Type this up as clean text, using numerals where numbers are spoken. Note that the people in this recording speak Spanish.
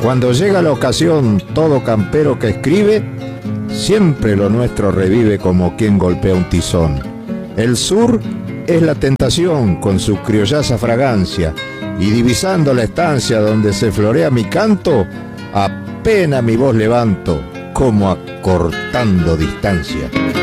Cuando llega la ocasión, todo campero que escribe, siempre lo nuestro revive como quien golpea un tizón. El sur es la tentación con su criollaza fragancia, y divisando la estancia donde se florea mi canto, apenas mi voz levanto, como acortando distancia.